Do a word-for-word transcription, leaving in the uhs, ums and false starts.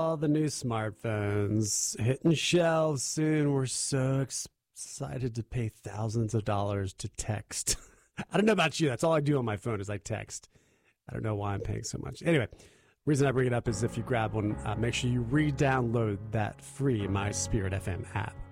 all the new smartphones hitting shelves soon. We're so excited to pay thousands of dollars to text. I don't know about you. That's all I do on my phone is I text. I don't know why I'm paying so much. Anyway, the reason I bring it up is if you grab one, uh, make sure you re-download that free My Spirit F M app.